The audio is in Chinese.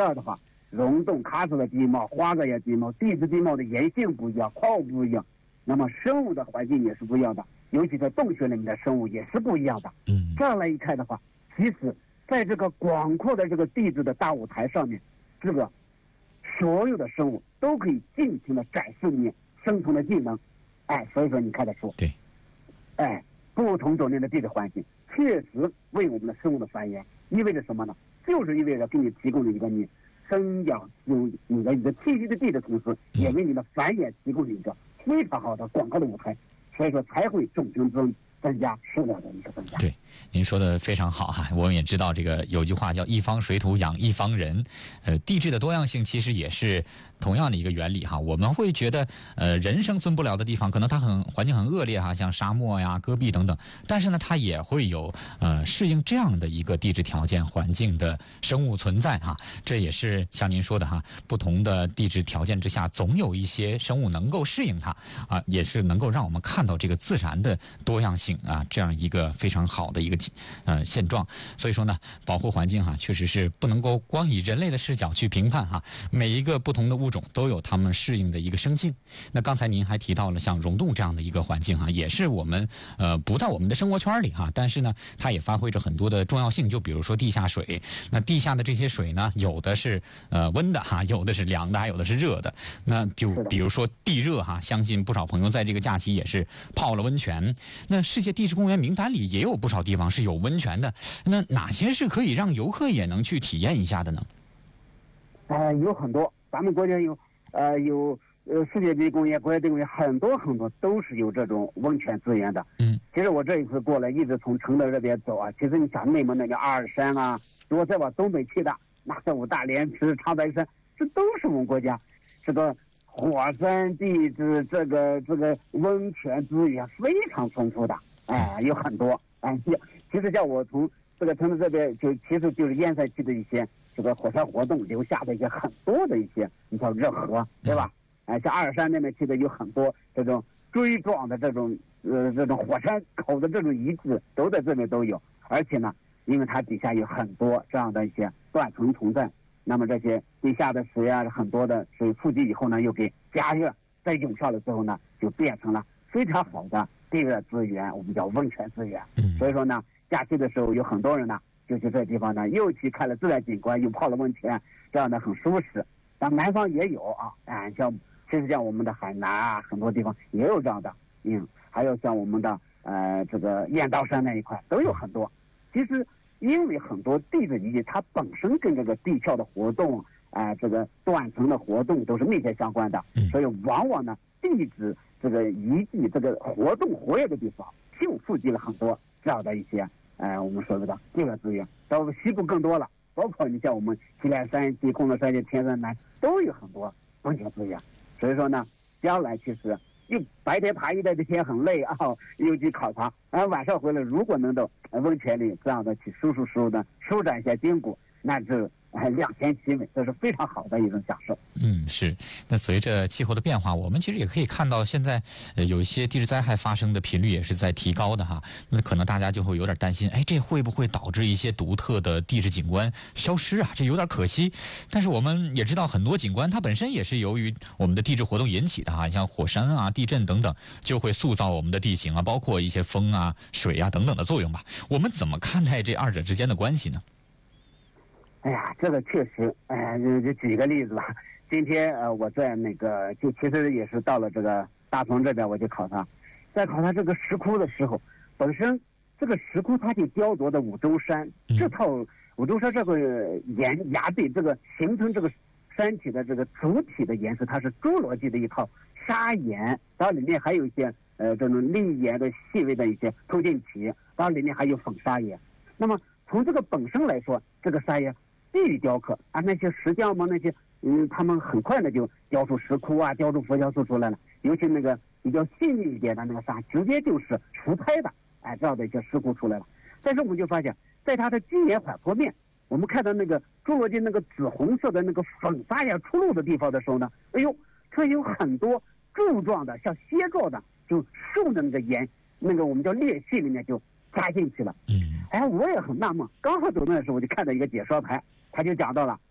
这样的话，溶洞、喀斯特地貌、花岗岩地貌、地质地貌的岩性不一样，矿物不一样，那么生物的环境也是不一样的，尤其在洞穴里面的生物也是不一样的。这样来一看的话，其实在这个广阔的这个地质的大舞台上面，这个所有的生物都可以尽情的展示你生存的技能。所以说你看得出， 对， 不同种类的地质环境确实为我们的生物的繁衍意味着什么呢？就是意味着给你提供了一个你生养有你的一个栖息的地的同时，也为你的繁衍提供了一个非常好的广告的舞台，所以说才会种群增加，数量的一个增加。 对，您说的非常好哈。我们也知道这个有句话叫一方水土养一方人，地质的多样性其实也是同样的一个原理哈。我们会觉得人生存不了的地方，可能它环境很恶劣哈，像沙漠呀、戈壁等等，但是呢它也会有适应这样的一个地质条件环境的生物存在哈。这也是像您说的哈，不同的地质条件之下，总有一些生物能够适应它啊，也是能够让我们看到这个自然的多样性啊，这样一个非常好的一个现状。所以说呢，保护环境哈，确实是不能够光以人类的视角去评判哈。每一个不同的物种都有它们适应的一个生境。那刚才您还提到了像溶洞这样的一个环境哈，也是我们不在我们的生活圈里哈，但是呢，它也发挥着很多的重要性。就比如说地下水，那地下的这些水呢，有的是温的哈，有的是凉的，还有的是热的。那就比如说地热哈，相信不少朋友在这个假期也是泡了温泉。那世界地质公园名单里也有不少地方是有温泉的，那哪些是可以让游客也能去体验一下的呢？ 有很多，咱们国家有世界地质公园、国家地质公园很多都是有这种温泉资源的。其实我这一次过来，一直从承德这边走啊，其实你想内蒙那个阿尔山啊，如果再往东北去的，那个五大连池、长白山，这都是我们国家这个火山地质这个温泉资源非常丰富的。有很多。其实像我从这个承德这边其实就是燕山区的一些这个火山活动留下的一些很多的一些，你像热河对吧？像阿尔山那边去的有很多这种锥状的这种火山口的这种遗址都在这边都有，而且呢，因为它底下有很多这样的一些断层存在，那么这些地下的水啊，很多的水富集以后呢，又给加热，再涌上来之后呢，就变成了非常好的地热资源，我们叫温泉资源。所以说呢，假期的时候有很多人呢，就去这地方呢，又去看了自然景观，又泡了温泉，这样的很舒适。但南方也有其实像我们的海南啊，很多地方也有这样的，还有像我们的这个雁道山那一块都有很多。其实因为很多地质遗迹它本身跟这个地壳的活动这个断层的活动都是密切相关的，所以往往呢地质这个遗迹这个活动活跃的地方就富集了很多这样的一些我们说的地热资源。到西部更多了，包括你像我们祁连山地、贡德山地、天山南都有很多温泉资源。所以说呢，将来其实又白天爬一带的天很累又去考察，晚上回来如果能到温泉里这样的去舒的舒展一下筋骨，那就两全其美，这是非常好的一种享受。 是。那随着气候的变化，我们其实也可以看到，现在有一些地质灾害发生的频率也是在提高的哈。那可能大家就会有点担心，这会不会导致一些独特的地质景观消失啊？这有点可惜。但是我们也知道，很多景观它本身也是由于我们的地质活动引起的哈，像火山啊、地震等等，就会塑造我们的地形啊，包括一些风啊、水啊等等的作用吧。我们怎么看待这二者之间的关系呢？ 这个确实，就举一个例子吧。今天我在那个其实也是到了这个大同这边，我去考察，在考察这个石窟的时候，本身这个石窟它就雕琢的五洲山，这套五洲山这个崖壁，这个形成这个山体的这个主体的颜色，它是侏罗纪的一套砂岩，然后里面还有一些这种砾岩的细微的一些凸进体，然后里面还有粉砂岩。那么从这个本身来说，这个砂岩易于雕刻那些石匠们那些他们很快的就雕出石窟啊，雕出佛像塑出来了。尤其那个比较细腻一点的那个砂，直接就是实拍的这样的一些石窟出来了。但是我们就发现，在它的基岩缓坡面，我们看到那个侏罗纪那个紫红色的那个粉砂岩出露的地方的时候呢，这有很多柱状的像楔状的就竖的那个岩，那个我们叫裂隙里面就加进去了。我也很纳闷，刚好走那时候我就看到一个解说牌，他就讲到了